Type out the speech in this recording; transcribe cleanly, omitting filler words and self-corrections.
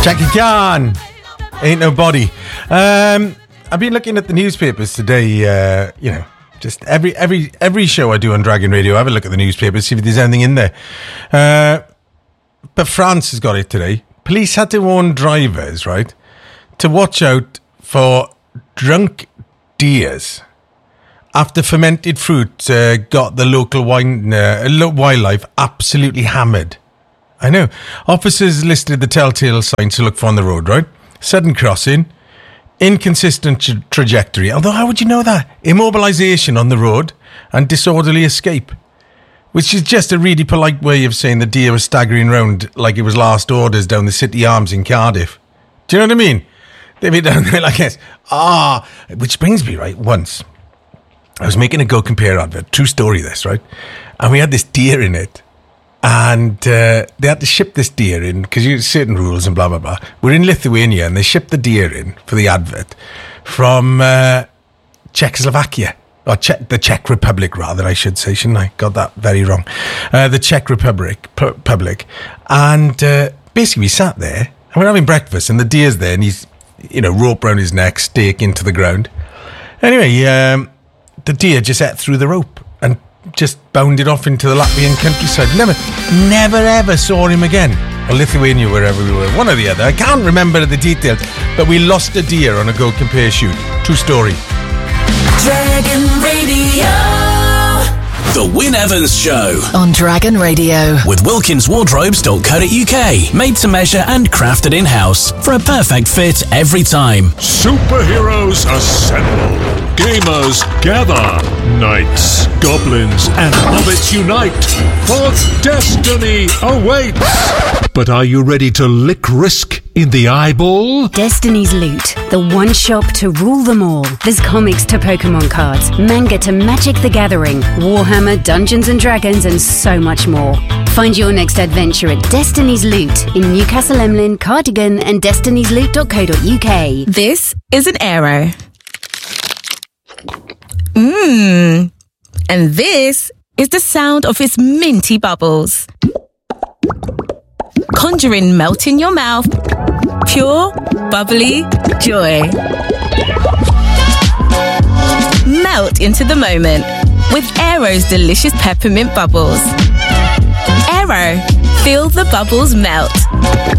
Jackie Chan, Ain't Nobody. I've been looking at the newspapers today, just every show I do on Dragon Radio, I have a look at the newspapers, see if there's anything in there. But France has got it today. Police had to warn drivers, right, to watch out for drunk deers after fermented fruit got the local wildlife absolutely hammered. I know. Officers listed the telltale signs to look for on the road, right? Sudden crossing, inconsistent trajectory. Although, how would you know that? Immobilization on the road and disorderly escape. Which is just a really polite way of saying the deer was staggering around like it was last orders down the City Arms in Cardiff. Do you know what I mean? They'd be down there like this. Which brings me, right, once I was making a Go Compare advert. True story, this, right? And we had this deer in it. And they had to ship this deer in because you certain rules and blah, blah, blah. We're in Lithuania and they shipped the deer in for the advert from Czechoslovakia. Or the Czech Republic, rather, I should say, shouldn't I? Got that very wrong. The Czech Republic. And basically we sat there and we're having breakfast and the deer's there and he's, rope around his neck, stake into the ground. Anyway, the deer just ate through the rope and just bounded off into the Latvian countryside. Never ever saw him again. Or Lithuania, wherever we were. One or the other. I can't remember the details. But we lost a deer on a Go Compare shoot. True story. Dragon Radio. The Wyn Evans Show on Dragon Radio with WilkinsWardrobes.co.uk. Made to measure and crafted in-house for a perfect fit every time. Superheroes assemble. Gamers gather. Knights, goblins and hobbits unite. For destiny awaits. But are you ready to lick risk in the eyeball? Destiny's Loot, the one shop to rule them all. There's comics to Pokemon cards, manga to Magic the Gathering, Warhammer, Dungeons and Dragons, and so much more. Find your next adventure at Destiny's Loot in Newcastle Emlyn, Cardigan, and destiny'sloot.co.uk. This is an arrow. And this is the sound of its minty bubbles. Conjuring melt in your mouth. Pure, bubbly joy. Melt into the moment with Aero's delicious peppermint bubbles. Aero, feel the bubbles melt.